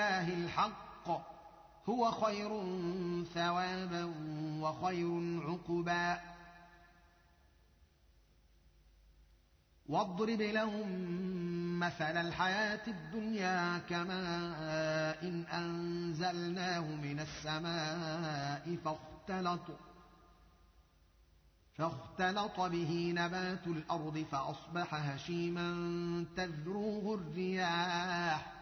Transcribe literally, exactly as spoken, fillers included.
الله الحق هو خير ثوابا وخير عقبا واضرب لهم مثل الحياة الدنيا كماء إن أنزلناه من السماء فاختلط فاختلط به نبات الأرض فأصبح هشيما تذروه الرياح